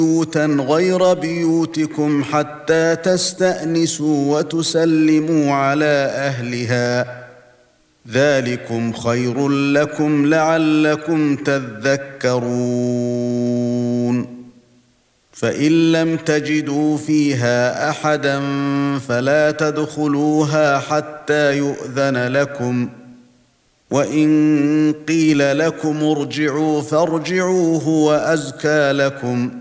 بيوتا غير بيوتكم حتى تستأنسوا وتسلموا على أهلها ذلكم خير لكم لعلكم تذكرون فإن لم تجدوا فيها أحدا فلا تدخلوها حتى يؤذن لكم وإن قيل لكم ارجعوا فارجعوا هو أزكى لكم